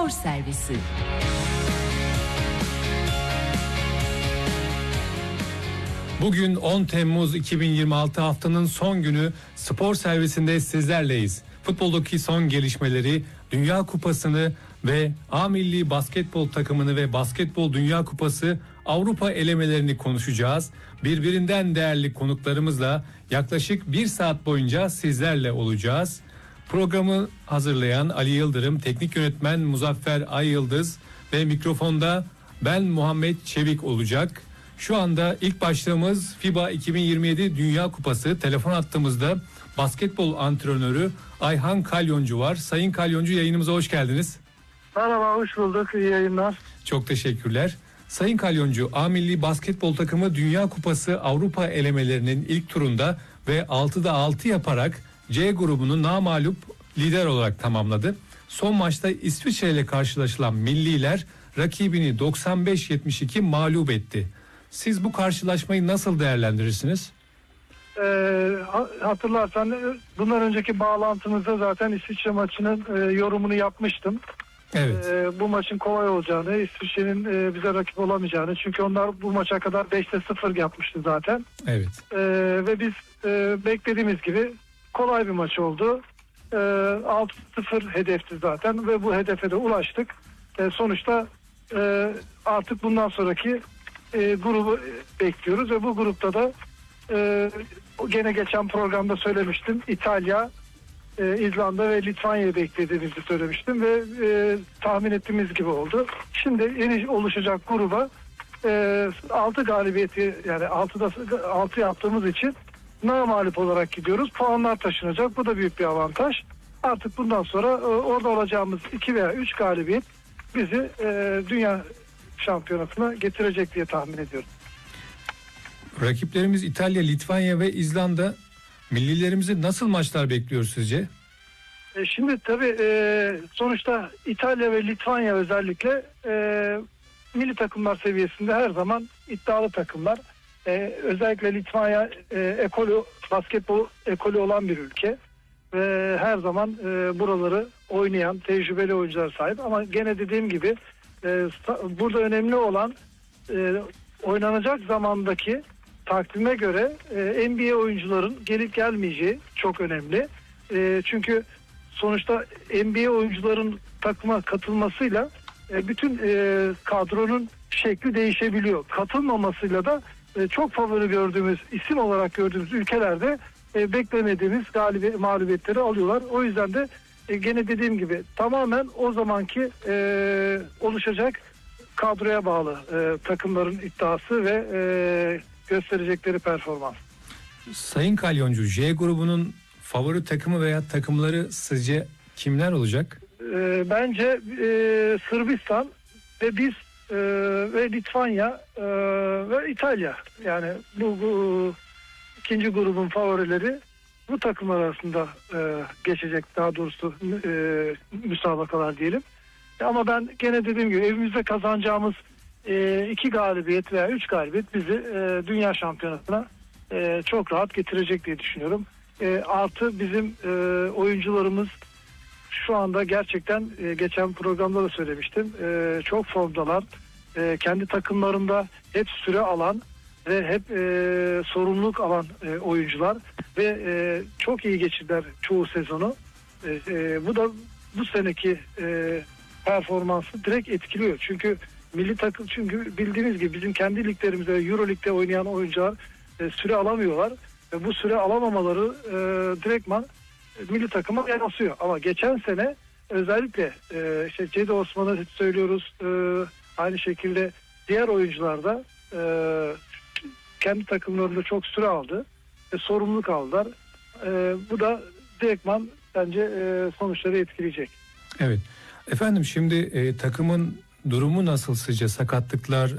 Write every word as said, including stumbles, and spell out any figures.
Spor Servisi. Bugün on Temmuz iki bin yirmi altı, haftanın son günü. Spor Servisi'nde sizlerleyiz. Futboldaki son gelişmeleri, Dünya Kupası'nı ve A Milli Basketbol takımını ve Basketbol Dünya Kupası Avrupa elemelerini konuşacağız. Birbirinden değerli konuklarımızla yaklaşık bir saat boyunca sizlerle olacağız. Programı hazırlayan Ali Yıldırım, teknik yönetmen Muzaffer Ay Yıldız ve mikrofonda ben Muhammed Çevik olacak. Şu anda ilk başlığımız FIBA iki bin yirmi yedi Dünya Kupası. Telefon hattımızda basketbol antrenörü Ayhan Kalyoncu var. Sayın Kalyoncu, yayınımıza hoş geldiniz. Merhaba, hoş bulduk. İyi yayınlar. Çok teşekkürler. Sayın Kalyoncu, A Milli Basketbol takımı Dünya Kupası Avrupa elemelerinin ilk turunda ve altıda altı yaparak C grubunu namağlup lider olarak tamamladı. Son maçta İsviçre ile karşılaşılan milliler rakibini doksan beş yetmiş iki mağlup etti. Siz bu karşılaşmayı nasıl değerlendirirsiniz? Ee, hatırlarsan bundan önceki bağlantımızda zaten İsviçre maçının e, yorumunu yapmıştım. Evet. Ee, bu maçın kolay olacağını, İsviçre'nin e, bize rakip olamayacağını. Çünkü onlar bu maça kadar beşte sıfır yapmıştı zaten. Evet. Ee, ve biz e, beklediğimiz gibi kolay bir maç oldu. Ee, altı sıfır hedefti zaten ve bu hedefe de ulaştık. Ee, sonuçta e, artık bundan sonraki E, grubu bekliyoruz ve bu grupta da e, gene geçen programda söylemiştim, İtalya, e, İzlanda ve Litvanya'yı beklediğimizi söylemiştim ve e, tahmin ettiğimiz gibi oldu. Şimdi yeni oluşacak gruba e, altı galibiyeti, yani altıda altı yaptığımız için namağlup olarak gidiyoruz. Puanlar taşınacak. Bu da büyük bir avantaj. Artık bundan sonra e, orada olacağımız iki veya üç galibiyet bizi e, dünya şampiyonasına getirecek diye tahmin ediyorum. Rakiplerimiz İtalya, Litvanya ve İzlanda. Millilerimizi nasıl maçlar bekliyor sizce? E şimdi tabii e, sonuçta İtalya ve Litvanya özellikle e, milli takımlar seviyesinde her zaman iddialı takımlar. E, özellikle Litvanya e, ekolü, basketbol ekolü olan bir ülke. Ve her zaman e, buraları oynayan tecrübeli oyuncular sahip. Ama gene dediğim gibi Ee, burada önemli olan e, oynanacak zamandaki takvime göre e, N B A oyuncuların gelip gelmeyeceği çok önemli. E, çünkü sonuçta N B A oyuncuların takıma katılmasıyla e, bütün e, kadronun şekli değişebiliyor. Katılmamasıyla da e, çok favori gördüğümüz, isim olarak gördüğümüz ülkelerde e, beklemediğimiz galibiyet, mağlubiyetleri alıyorlar. O yüzden de E, gene dediğim gibi tamamen o zamanki e, oluşacak kadroya bağlı e, takımların iddiası ve e, gösterecekleri performans. Sayın Kalyoncu, J grubunun favori takımı veya takımları sizce kimler olacak? E, bence e, Sırbistan ve biz e, ve Litvanya e, ve İtalya, yani bu, bu ikinci grubun favorileri bu takımlar arasında e, geçecek, daha doğrusu e, müsabakalar diyelim. Ama ben gene dediğim gibi evimizde kazanacağımız e, iki galibiyet veya üç galibiyet bizi e, dünya şampiyonasına e, çok rahat getirecek diye düşünüyorum. E, artı bizim e, oyuncularımız şu anda gerçekten e, geçen programda da söylemiştim. E, çok formdalar. E, kendi takımlarında hep süre alan ve hep e, sorumluluk alan e, oyuncular ve e, çok iyi geçirdiler çoğu sezonu. E, e, bu da bu seneki e, performansı direkt etkiliyor. Çünkü milli takım, çünkü bildiğiniz gibi bizim kendi liglerimizde, Euro Lig'de oynayan oyuncular e, süre alamıyorlar. Ve bu süre alamamaları e, direktman e, milli takıma yansıyor. Ama geçen sene özellikle e, işte Cedi Osman'ı söylüyoruz, e, aynı şekilde diğer oyuncular da e, kendi takımlarında çok süre aldı ve sorumluluk aldılar. E, bu da direktman bence e, sonuçları etkileyecek. Evet. Efendim, şimdi e, takımın durumu nasıl sizce? Sakatlıklar,